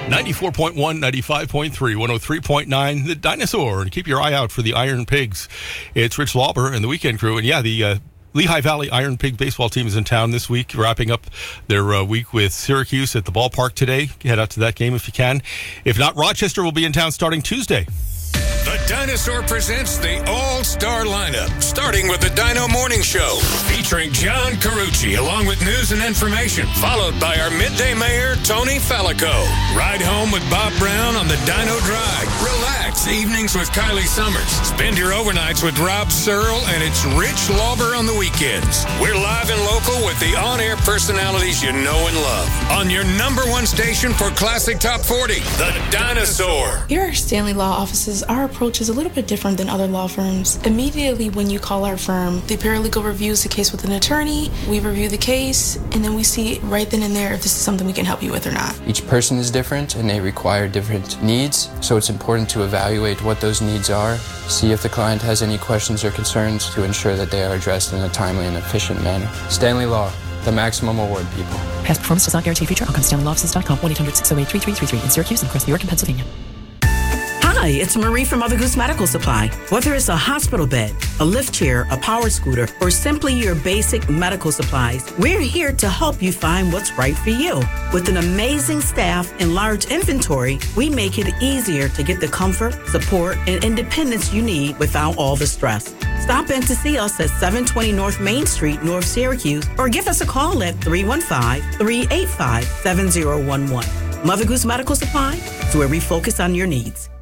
94.1, 95.3, 103.9, The Dinosaur. And keep your eye out for the Iron Pigs. It's Rich Lauber and the Weekend Crew. And the Lehigh Valley Iron Pig baseball team is in town this week, wrapping up their week with Syracuse at the ballpark today. Head out to that game if you can. If not, Rochester will be in town starting Tuesday. The Dinosaur presents the All-Star Lineup, starting with the Dino Morning Show, featuring John Carucci, along with news and information, followed by our midday mayor, Tony Fallico. Ride home with Bob Brown on the Dino Drive. Relax evenings with Kylie Summers. Spend your overnights with Rob Searle, and it's Rich Lauber on the weekends. We're live and local with the on-air personalities you know and love. On your number one station for Classic Top 40, The Dinosaur. Here at Stanley Law Offices, our approach is a little bit different than other law firms. Immediately when you call our firm, the paralegal reviews the case with an attorney, we review the case, and then we see right then and there if this is something we can help you with or not. Each person is different and they require different needs, so it's important to evaluate what those needs are, see if the client has any questions or concerns to ensure that they are addressed in a timely and efficient manner. Stanley Law, the maximum award people. Past performance does not guarantee future outcomes. StanleyLawoffices.com, 1-800-608-3333 in Syracuse and across New York and Pennsylvania. Hi, it's Marie from Mother Goose Medical Supply. Whether it's a hospital bed, a lift chair, a power scooter, or simply your basic medical supplies, we're here to help you find what's right for you. With an amazing staff and large inventory, we make it easier to get the comfort, support, and independence you need without all the stress. Stop in to see us at 720 North Main Street, North Syracuse, or give us a call at 315-385-7011. Mother Goose Medical Supply is where we focus on your needs.